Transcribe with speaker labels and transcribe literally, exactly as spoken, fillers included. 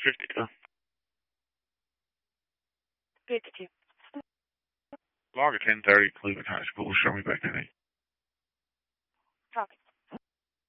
Speaker 1: fifty-two.
Speaker 2: fifty-two.
Speaker 1: Log at ten thirty, Cleveland High School. Show me back to eight.
Speaker 2: Copy.